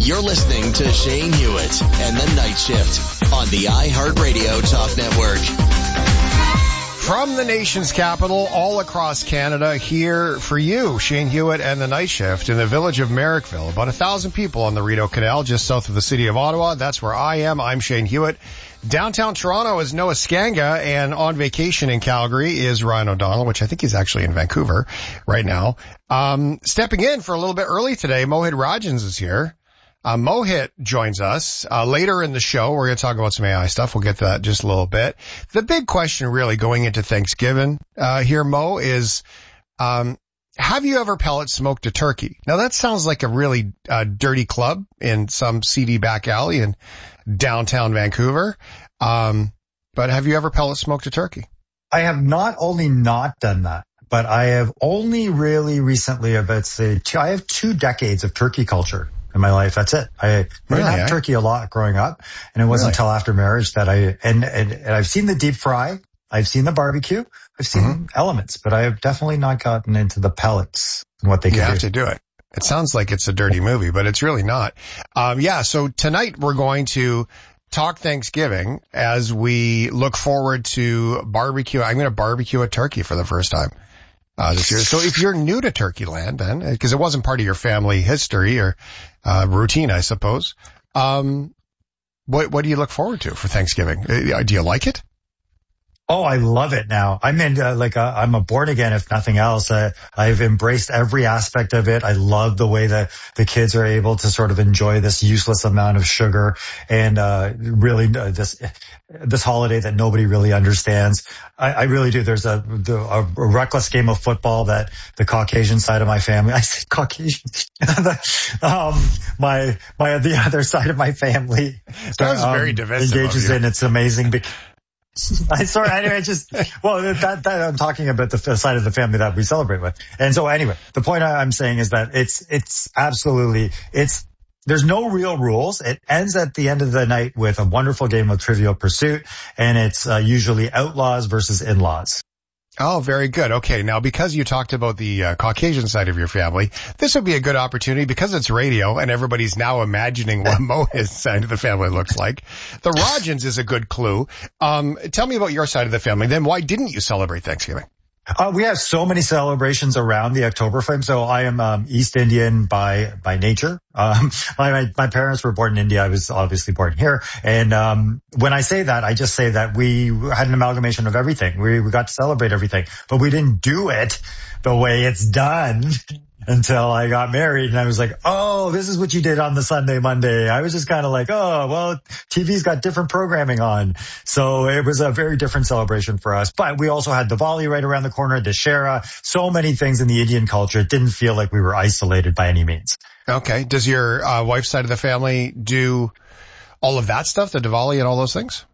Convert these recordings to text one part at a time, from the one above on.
You're listening to Shane Hewitt and the Night Shift on the iHeartRadio Talk Network. From the nation's capital, all across Canada, here for you, Shane Hewitt and the Night Shift in the village of Merrickville. About 1,000 people on the Rideau Canal, just south of the city of Ottawa. That's where I am. I'm Shane Hewitt. Downtown Toronto is Noah Skanga, and on vacation in Calgary is Ryan O'Donnell, which I think he's actually in Vancouver right now. Stepping in for a little bit early today, Mohit Rajans is here. Mohit joins us later in the show. We're going to talk about some AI stuff. We'll get to that in just a little bit. The big question really going into Thanksgiving here, Mo, is have you ever pellet smoked a turkey? Now, that sounds like a really dirty club in some seedy back alley in downtown Vancouver. But have you ever pellet smoked a turkey? I have not only not done that, but I have only really recently, I have 2 decades of turkey culture in my life. That's it. I didn't have turkey a lot growing up, and it wasn't until after marriage that and I've seen the deep fry, I've seen the barbecue, I've seen elements, but I have definitely not gotten into the pellets and what they can do. You have to do it. It sounds like it's a dirty movie, but it's really not. So tonight we're going to talk Thanksgiving as we look forward to barbecue. I'm going to barbecue a turkey for the first time this year. So if you're new to Turkey Land, then, because it wasn't part of your family history or routine, I suppose, what do you look forward to for Thanksgiving? Do you like it? Oh, I love it now. I'm I'm a born again, if nothing else. I've embraced every aspect of it. I love the way that the kids are able to sort of enjoy this useless amount of sugar and, really this holiday that nobody really understands. I really do. There's a reckless game of football that the Caucasian side of my family, I say Caucasian, the other side of my family, that was very divisive engages in. It's amazing because, I'm sorry. Anyway, that I'm talking about the side of the family that we celebrate with. And so anyway, the point I'm saying is that it's absolutely, there's no real rules. It ends at the end of the night with a wonderful game of Trivial Pursuit, and it's usually outlaws versus in-laws. Oh, very good. Okay. Now, because you talked about the Caucasian side of your family, this would be a good opportunity because it's radio and everybody's now imagining what Mohit's side of the family looks like. The Rajans is a good clue. Tell me about your side of the family. Then why didn't you celebrate Thanksgiving? We have so many celebrations around the Oktoberfest. So I am East Indian by nature. My parents were born in India. I was obviously born here. And when I say that, I just say that we had an amalgamation of everything. We got to celebrate everything, but we didn't do it the way it's done until I got married. And I was like, oh, this is what you did on the Sunday, Monday. I was just kind of like, oh, well, TV's got different programming on. So it was a very different celebration for us. But we also had Diwali right around the corner, Dussehra, so many things in the Indian culture. It didn't feel like we were isolated by any means. Okay. Does your wife's side of the family do all of that stuff, the Diwali and all those things?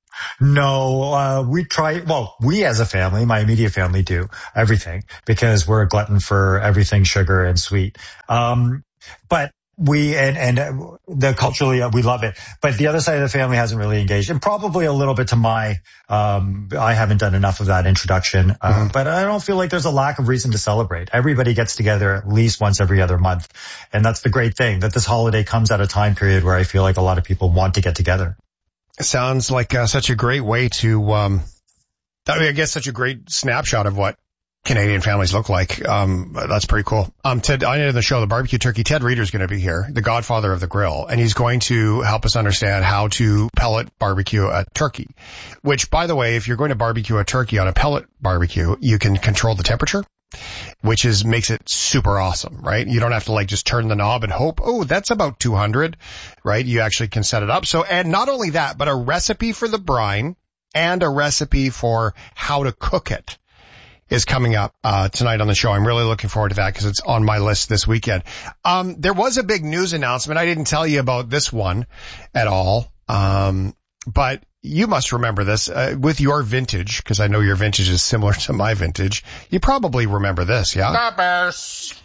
No, we as a family, my immediate family do everything because we're a glutton for everything sugar and sweet. But we, and the culturally, we love it. But the other side of the family hasn't really engaged, and probably a little bit to I haven't done enough of that introduction. But I don't feel like there's a lack of reason to celebrate. Everybody gets together at least once every other month. And that's the great thing, that this holiday comes at a time period where I feel like a lot of people want to get together. Sounds like such a great way to, I guess such a great snapshot of what Canadian families look like. That's pretty cool. Ted, I ended the show, the barbecue turkey. Ted Reeder's going to be here, the godfather of the grill, and he's going to help us understand how to pellet barbecue a turkey, which, by the way, if you're going to barbecue a turkey on a pellet barbecue, you can control the temperature, which makes it super awesome, right? You don't have to just turn the knob and hope, oh, that's about 200, right? You actually can set it up. So, and not only that, but a recipe for the brine and a recipe for how to cook it is coming up tonight on the show. I'm really looking forward to that because it's on my list this weekend. There was a big news announcement. I didn't tell you about this one at all. But you must remember this with your vintage, because I know your vintage is similar to my vintage. You probably remember this, yeah? The Bears.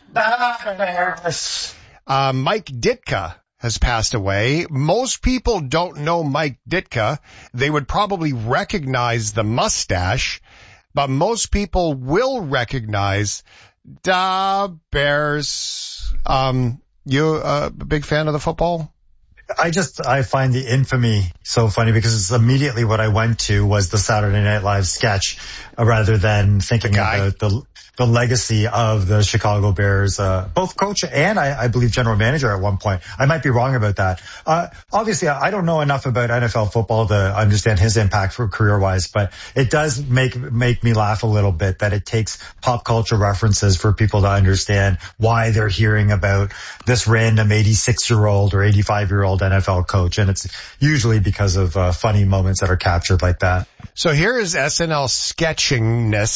Mike Ditka has passed away. Most people don't know Mike Ditka. They would probably recognize the mustache, but most people will recognize the Bears. You a big fan of the football? I find the infamy so funny because it's immediately what I went to was the Saturday Night Live sketch rather than thinking about the legacy of the Chicago Bears, both coach and I believe general manager at one point. I might be wrong about that. Obviously I don't know enough about NFL football to understand his impact for career-wise, but it does make me laugh a little bit that it takes pop culture references for people to understand why they're hearing about this random 86-year-old or 85-year-old NFL coach. And it's usually because of funny moments that are captured like that. So here is SNL sketchingness,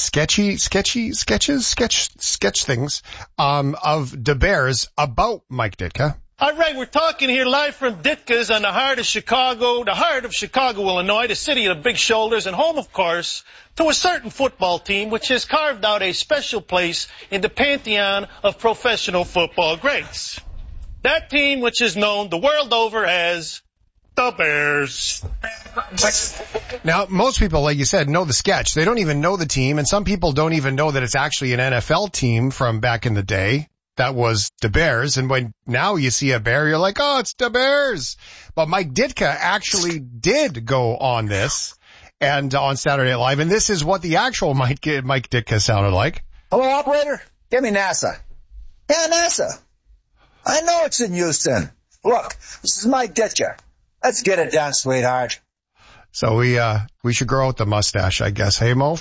sketch things, of the Bears about Mike Ditka. All right, we're talking here live from Ditka's on the heart of Chicago, Illinois, the city of the big shoulders, and home, of course, to a certain football team which has carved out a special place in the pantheon of professional football greats. That team which is known the world over as the Bears. Now, most people, like you said, know the sketch. They don't even know the team, and some people don't even know that it's actually an NFL team from back in the day. That was the Bears, and when now you see a bear, you're like, oh, it's the Bears. But Mike Ditka actually did go on this, and on Saturday Night Live, and this is what the actual Mike Ditka sounded like. Hello, operator? Give me NASA. Yeah, NASA. I know it's in Houston. Look, this is Mike Ditka. Let's get it done, sweetheart. So we should grow out the mustache, I guess. Hey, Mo,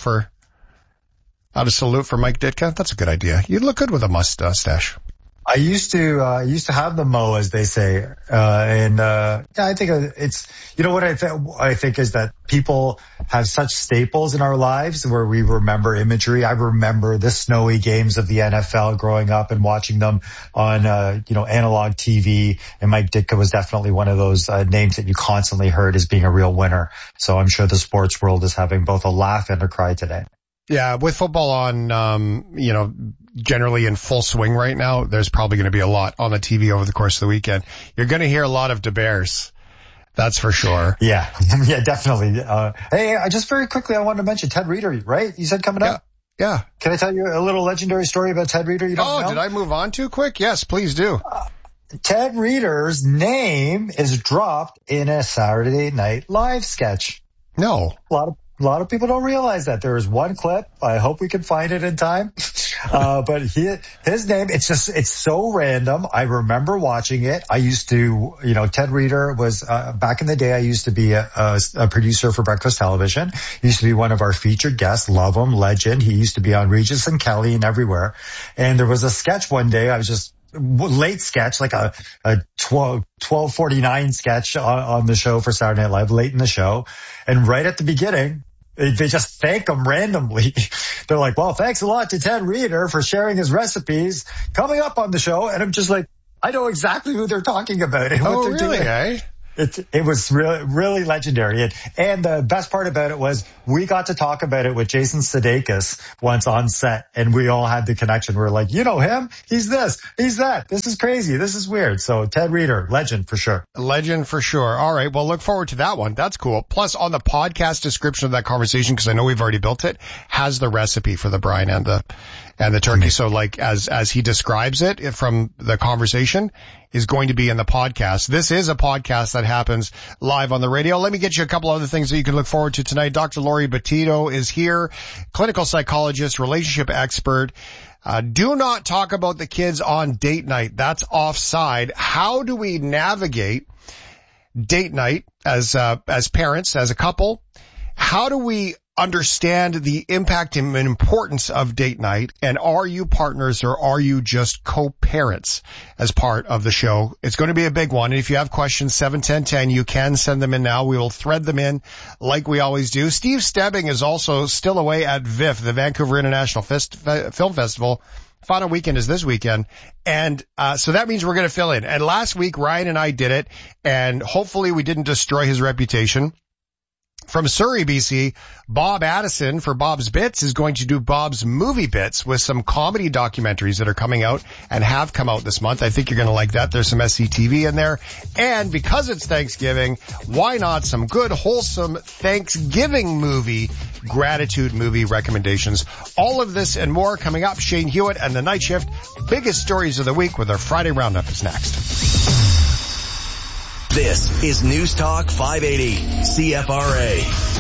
out of salute for Mike Ditka. That's a good idea. You'd look good with a mustache. I used to have the Mo, as they say. Yeah, I think it's, you know what I think is that people have such staples in our lives where we remember imagery. I remember the snowy games of the NFL growing up and watching them on, analog TV. And Mike Ditka was definitely one of those names that you constantly heard as being a real winner. So I'm sure the sports world is having both a laugh and a cry today. Yeah, with football on, generally in full swing right now, there's probably going to be a lot on the TV over the course of the weekend. You're going to hear a lot of the Bears. That's for sure. Yeah, definitely. Hey, just very quickly, I wanted to mention Ted Reader, right? You said coming up? Yeah. Can I tell you a little legendary story about Ted Reader you don't know? Did I move on too quick? Yes, please do. Ted Reader's name is dropped in a Saturday Night Live sketch. No. A lot of people don't realize that. There is one clip. I hope we can find it in time. But his name, it's so random. I remember watching it. I used to, Ted Reader was, back in the day, I used to be a producer for Breakfast Television. He used to be one of our featured guests. Love him, legend. He used to be on Regis and Kelly and everywhere. And there was a sketch one day. I was just late sketch, like a 12:49 sketch on the show for Saturday Night Live, late in the show. And right at the beginning, they just thank him randomly. They're like, well, thanks a lot to Ted Reader for sharing his recipes coming up on the show. And I'm just like, I know exactly who they're talking about and what they're really, doing. Eh? It was really, really legendary. And the best part about it was we got to talk about it with Jason Sudeikis once on set, and we all had the connection. We were like, you know him? He's this, he's that. This is crazy. This is weird. So Ted Reader, legend for sure. Legend for sure. All right. Well, look forward to that one. That's cool. Plus on the podcast description of that conversation, because I know we've already built it, has the recipe for the brine and the turkey. So like as he describes it from the conversation is going to be in the podcast. This is a podcast that happens live on the radio. Let me get you a couple other things that you can look forward to tonight. Dr. Lori Betito is here, clinical psychologist, relationship expert. Do not talk about the kids on date night. That's offside. How do we navigate date night as parents, as a couple? How do we understand the impact and importance of date night? And are you partners or are you just co-parents as part of the show? It's going to be a big one. And if you have questions, 71010, you can send them in now. We will thread them in like we always do. Steve Stebbing is also still away at VIFF, the Vancouver International Film Festival. Final weekend is this weekend. And so that means we're going to fill in. And last week, Ryan and I did it, and hopefully we didn't destroy his reputation From Surrey, BC, Bob Addison for Bob's Bits is going to do Bob's Movie Bits with some comedy documentaries that are coming out and have come out this month. I think you're going to like that. There's some SCTV in there. And because it's Thanksgiving, why not some good, wholesome Thanksgiving movie, gratitude movie recommendations. All of this and more coming up. Shane Hewitt and The Night Shift. Biggest stories of the week with our Friday Roundup is next. This is News Talk 580, CFRA.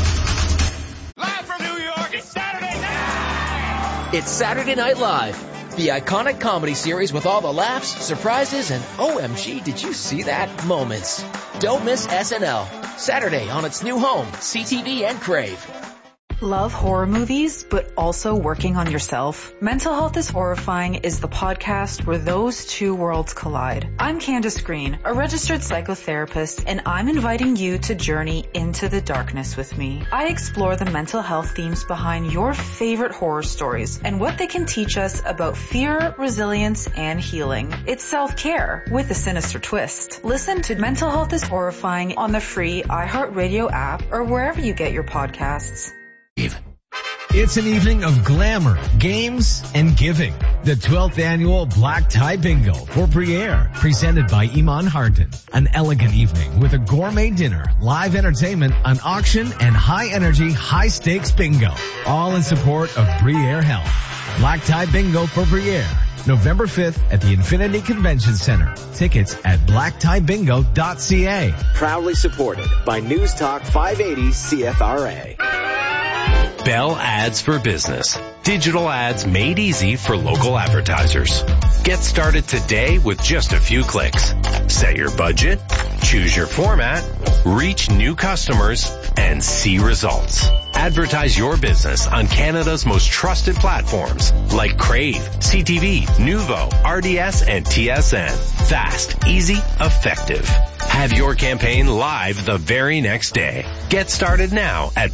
Live from New York, it's Saturday night! It's Saturday Night Live, the iconic comedy series with all the laughs, surprises, and OMG, did you see that moments. Don't miss SNL, Saturday on its new home, CTV and Crave. Love horror movies, but also working on yourself? Mental Health is Horrifying is the podcast where those two worlds collide. I'm Candace Green, a registered psychotherapist, and I'm inviting you to journey into the darkness with me. I explore the mental health themes behind your favorite horror stories and what they can teach us about fear, resilience, and healing. It's self-care with a sinister twist. Listen to Mental Health is Horrifying on the free iHeartRadio app or wherever you get your podcasts. It's an evening of glamour, games, and giving. The 12th annual Black Tie Bingo for Briere, presented by Iman Harden. An elegant evening with a gourmet dinner, live entertainment, an auction, and high-energy, high-stakes bingo. All in support of Briere Health. Black Tie Bingo for Briere, November 5th at the Infinity Convention Center. Tickets at blacktiebingo.ca. Proudly supported by News Talk 580 CFRA. Bell Ads for Business. Digital ads made easy for local advertisers. Get started today with just a few clicks. Set your budget, choose your format, reach new customers, and see results. Advertise your business on Canada's most trusted platforms like Crave, CTV, Nuvo, RDS, and TSN. Fast, easy, effective. Have your campaign live the very next day. Get started now at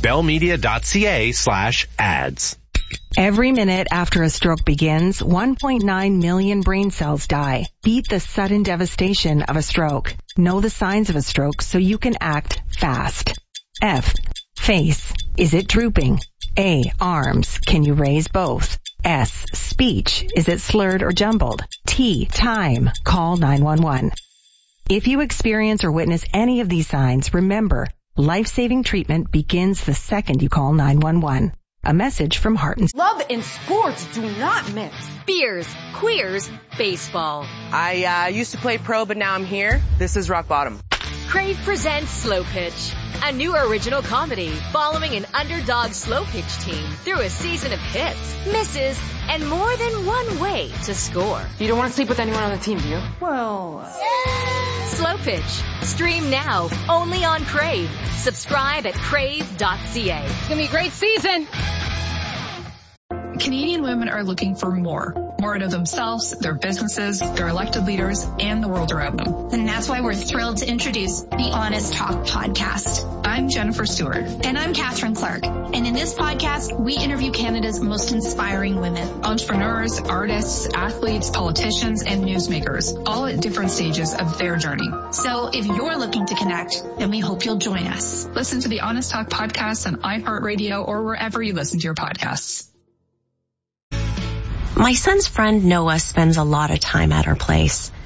bellmedia.ca/ads. Every minute after a stroke begins, 1.9 million brain cells die. Beat the sudden devastation of a stroke. Know the signs of a stroke so you can act fast. F. Face. Is it drooping? A. Arms. Can you raise both? S. Speech. Is it slurred or jumbled? T. Time. Call 911. If you experience or witness any of these signs, remember, life-saving treatment begins the second you call 911. A message from Heart and Love and sports do not mix. Beers, queers, baseball. I used to play pro, but now I'm here. This is rock bottom. Crave presents Slow Pitch, a new original comedy following an underdog slow pitch team through a season of hits, misses, and more than one way to score. You don't want to sleep with anyone on the team, do you? Well, Slow Pitch. Stream now, only on Crave. Subscribe at crave.ca. It's going to be a great season. Canadian women are looking for more out of themselves, their businesses, their elected leaders, and the world around them. And that's why we're thrilled to introduce the Honest Talk podcast. I'm Jennifer Stewart. And I'm Catherine Clark. And in this podcast, we interview Canada's most inspiring women. Entrepreneurs, artists, athletes, politicians, and newsmakers, all at different stages of their journey. So if you're looking to connect, then we hope you'll join us. Listen to the Honest Talk podcast on iHeartRadio or wherever you listen to your podcasts. My son's friend Noah spends a lot of time at our place.